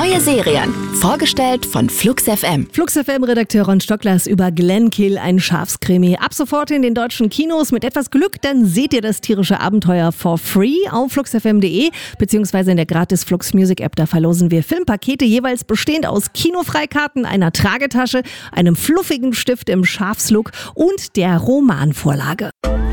Neue Serien, vorgestellt von Flux FM. Flux FM-Redakteur Ron Stocklers über Glenkill, ein Schafskrimi. Ab sofort in den deutschen Kinos. Mit etwas Glück, dann seht ihr das tierische Abenteuer for free auf fluxfm.de beziehungsweise in der gratis Flux Music App. Da verlosen wir Filmpakete, jeweils bestehend aus Kinofreikarten, einer Tragetasche, einem fluffigen Stift im Schafslook und der Romanvorlage.